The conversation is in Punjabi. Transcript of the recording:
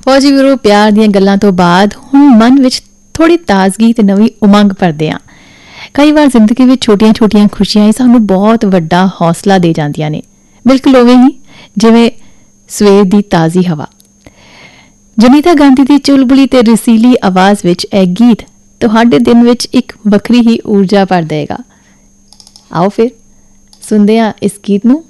फौजी वीरो प्यार ਦੀਆਂ ਗੱਲਾਂ ਤੋਂ ਬਾਅਦ ਹੁਣ ਮਨ ਵਿੱਚ ਥੋੜੀ ਤਾਜ਼ਗੀ ਤੇ ਨਵੀਂ ਉਮੰਗ ਭਰਦੇ ਆ। ਕਈ ਵਾਰ ਜ਼ਿੰਦਗੀ ਵਿੱਚ ਛੋਟੀਆਂ-ਛੋਟੀਆਂ ਖੁਸ਼ੀਆਂ ਹੀ ਸਾਨੂੰ ਬਹੁਤ ਵੱਡਾ ਹੌਸਲਾ ਦੇ ਜਾਂਦੀਆਂ ਨੇ, ਬਿਲਕੁਲ ਉਵੇਂ ਹੀ ਜਿਵੇਂ ਸਵੇਰ ਦੀ ਤਾਜ਼ੀ ਹਵਾ। ਜਨੀਤਾ ਗਾਂਧੀ ਦੀ ਚੁਲਬੁਲੀ ਤੇ ਰਸੀਲੀ ਆਵਾਜ਼ ਵਿੱਚ ਇਹ ਗੀਤ ਤੁਹਾਡੇ ਦਿਨ ਵਿੱਚ ਇੱਕ ਵੱਖਰੀ ਹੀ ਊਰਜਾ ਭਰ ਦੇਗਾ। ਆਓ ਫਿਰ ਸੁਣਦੇ ਹਾਂ ਇਸ ਗੀਤ ਨੂੰ।